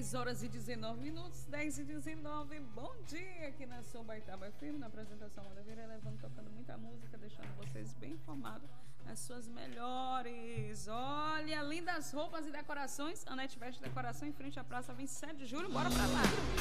10 horas e 19 minutos, 10 e 19. Bom dia aqui na São Baitaba FM, na apresentação Manda Vira, levando, tocando muita música, deixando vocês bem informados nas suas melhores. Olha, lindas roupas e decorações. Anete Veste Decoração em frente à Praça 27 de Julho. Bora pra lá!